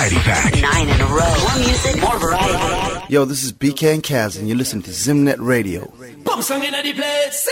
Back. 9 in a row. More music, more variety. Yo, this is BK and Kaz, and you're listening to Zimnet Radio. Pump song in the place.